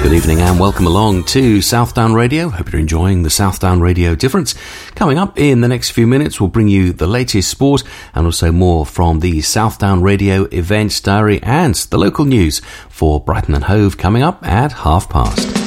Good evening and welcome along to Southdown Radio. Hope you're enjoying the Southdown Radio Difference. Coming up in the next few minutes, we'll bring you the latest sport and also more from the Southdown Radio events diary and the local news for Brighton and Hove coming up at past.